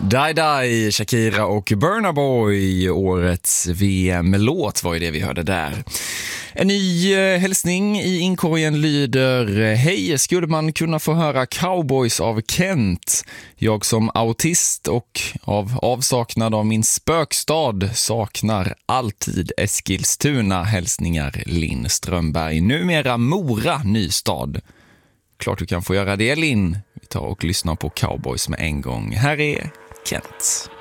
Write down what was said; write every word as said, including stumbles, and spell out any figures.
Die Die, Shakira och Burna Boy, årets V M-låt var ju det vi hörde där. En ny eh, hälsning i inkorgen lyder: hej, skulle man kunna få höra Cowboys av Kent? Jag som autist och av avsaknad av min spökstad saknar alltid Eskilstuna. Hälsningar Linn Strömberg, numera Mora nystad. Klart du kan få göra det, Linn. Vi tar och lyssnar på Cowboys med en gång. Här är Kent.